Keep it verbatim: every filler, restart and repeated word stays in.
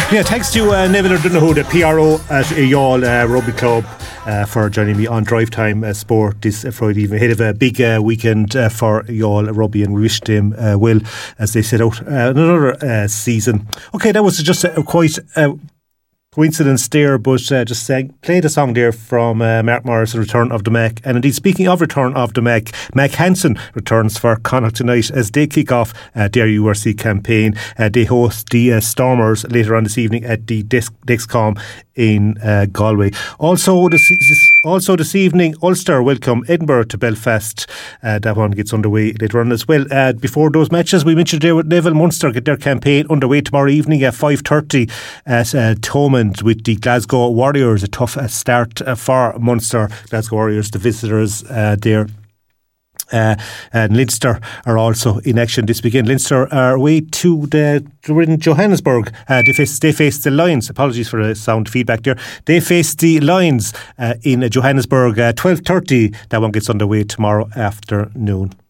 Yeah, thanks to uh, Neville O'Donoghue, the P R O at Youghal uh, Rugby Club, uh, for joining me on Drive Time uh, Sport this uh, Friday evening, ahead of a big uh, weekend uh, for Youghal Rugby, and we wish them uh, well as they set out uh, another uh, season. Okay, that was just a, a quite uh, coincidence there, but uh, just uh, played a song there from uh, Mark Morris, Return of the Mac. And indeed, speaking of Return of the Mac, Mac Hansen returns for Connacht tonight as they kick off uh, their U R C campaign. Uh, they host the uh, Stormers later on this evening at the Dex- Dexcom in uh, Galway. Also this, this, also this evening, Ulster welcome Edinburgh to Belfast. Uh, that one gets underway later on as well. Uh, before those matches, we mentioned there with Neville, Munster get their campaign underway tomorrow evening at five thirty at uh, Thomond with the Glasgow Warriors. A tough uh, start uh, for Munster. Glasgow Warriors, the visitors uh, there. Uh, and Leinster are also in action this weekend. Leinster are away to the they're in Johannesburg. Uh, they face they face the Lions. Apologies for the sound feedback there. They face the Lions uh, in Johannesburg. Uh, twelve thirty. That one gets underway tomorrow afternoon.